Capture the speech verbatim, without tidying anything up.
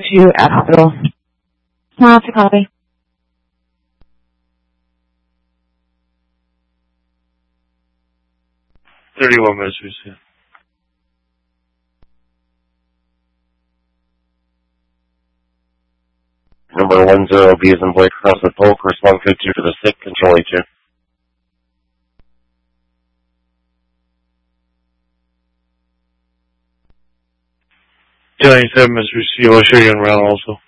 you at hospital. Uh, to copy. thirty-one minutes, we see. Number one zero, B as in boy, across the pole, correspond code two to the sick, control A two. ninety-seven minutes, we see. I'll show you en route also.